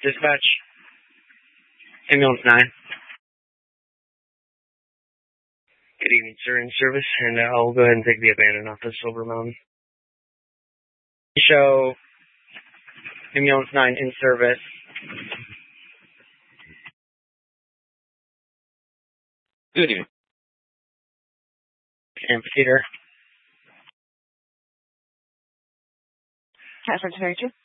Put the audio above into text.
Dispatch, ambulance 9. Good evening, sir, in service, and I'll go ahead and take the abandoned off of Silver Mountain. Show ambulance 9 in service. Good evening. Amphitheater. Transfer to 32.